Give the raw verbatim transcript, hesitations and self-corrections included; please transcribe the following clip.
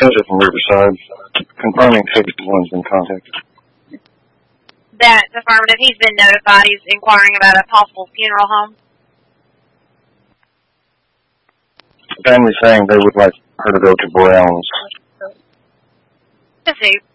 Spencer from Riverside, confirming fifty-one's been contacted. That's affirmative. He's been notified. He's inquiring about a possible funeral home. The family's saying they would like her to go to Brown's. Let's see.